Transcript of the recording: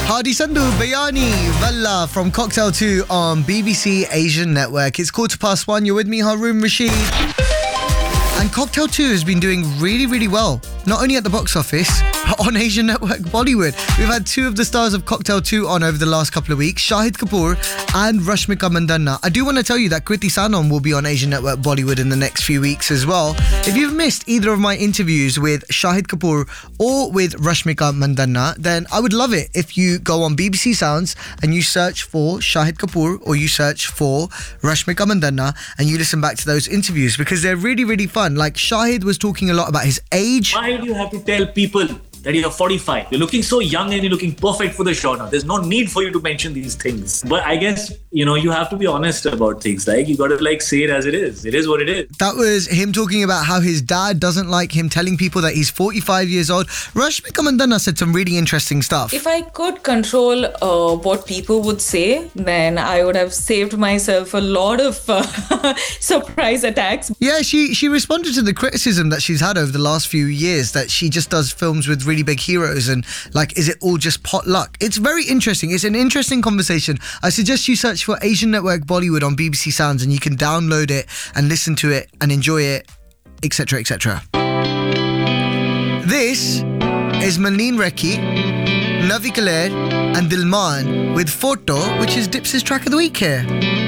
Hadi Sandhu, Bayani, Valla from Cocktail 2 on BBC Asian Network. It's 1:15. You're with me, Haroon Rashid. And Cocktail 2 has been doing really, really well. Not only at the box office, but on Asian Network Bollywood. We've had two of the stars of Cocktail 2 on over the last couple of weeks, Shahid Kapoor and Rashmika Mandanna. I do want to tell you that Kriti Sanon will be on Asian Network Bollywood in the next few weeks as well. If you've missed either of my interviews with Shahid Kapoor or with Rashmika Mandanna, then I would love it if you go on BBC Sounds and you search for Shahid Kapoor or you search for Rashmika Mandanna and you listen back to those interviews because they're really, really fun. Like Shahid was talking a lot about his age. Why do you have to tell people that you're 45? You're looking so young and you're looking perfect for the genre. There's no need for you to mention these things. But I guess, you have to be honest about things. Like, you got to say it as it is. It is what it is. That was him talking about how his dad doesn't like him telling people that he's 45 years old. Rashmika Mandanna said some really interesting stuff. If I could control what people would say, then I would have saved myself a lot of surprise attacks. Yeah, she responded to the criticism that she's had over the last few years that she just does films with really big heroes and is it all just pot luck? It's very interesting. It's an interesting conversation. I suggest you search for Asian Network Bollywood on BBC Sounds and you can download it and listen to it and enjoy it, etc, etc. This is Malin Rekhi, Navi Kaler and Dilman with Photo, which is Dips's track of the week here.